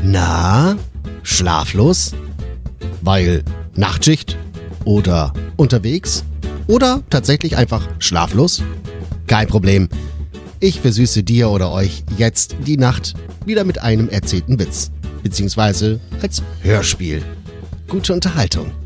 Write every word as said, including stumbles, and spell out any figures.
Na, schlaflos? Weil Nachtschicht? Oder unterwegs? Oder tatsächlich einfach schlaflos? Kein Problem. Ich versüße dir oder euch jetzt die Nacht wieder mit einem erzählten Witz. Beziehungsweise als Hörspiel. Gute Unterhaltung.